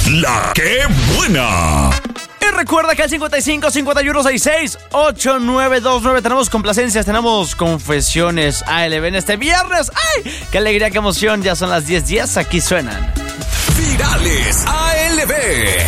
La que buena. Y recuerda que al 55-5166-8929 tenemos complacencias, tenemos confesiones ALB en este viernes. ¡Ay! ¡Qué alegría, qué emoción! Ya son las 10:10, aquí suenan Virales ALB.